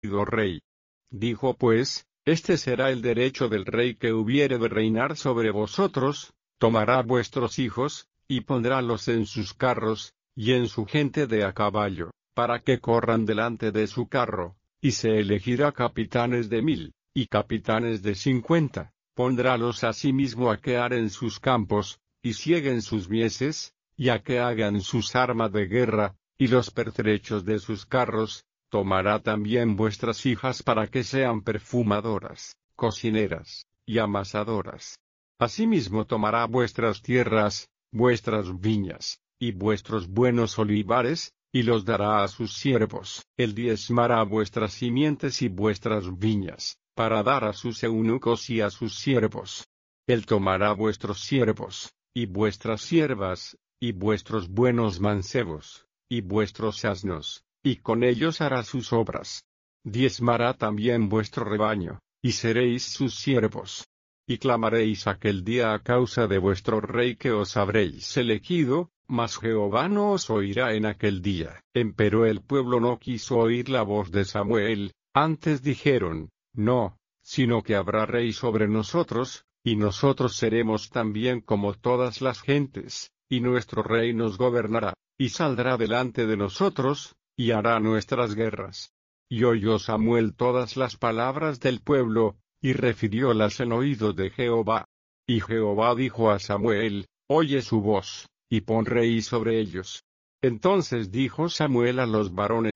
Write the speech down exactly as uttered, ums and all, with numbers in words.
rey. Dijo pues, este será el derecho del rey que hubiere de reinar sobre vosotros, tomará vuestros hijos, y pondrálos en sus carros, y en su gente de a caballo, para que corran delante de su carro, y se elegirá capitanes de mil, y capitanes de cincuenta, pondrálos asimismo a que aren sus campos, y sieguen sus mieses, y a que hagan sus armas de guerra, y los pertrechos de sus carros. Tomará también vuestras hijas para que sean perfumadoras, cocineras, y amasadoras. Asimismo tomará vuestras tierras, vuestras viñas, y vuestros buenos olivares, y los dará a sus siervos. Él diezmará vuestras simientes y vuestras viñas, para dar a sus eunucos y a sus siervos. Él tomará vuestros siervos, y vuestras siervas, y vuestros buenos mancebos, y vuestros asnos, y con ellos hará sus obras. Diezmará también vuestro rebaño, y seréis sus siervos. Y clamaréis aquel día a causa de vuestro rey que os habréis elegido, mas Jehová no os oirá en aquel día. Empero el pueblo no quiso oír la voz de Samuel, antes dijeron, no, sino que habrá rey sobre nosotros, y nosotros seremos también como todas las gentes, y nuestro rey nos gobernará, y saldrá delante de nosotros, y hará nuestras guerras. Y oyó Samuel todas las palabras del pueblo, y refiriólas en oído de Jehová. Y Jehová dijo a Samuel, oye su voz, y pon rey sobre ellos. Entonces dijo Samuel a los varones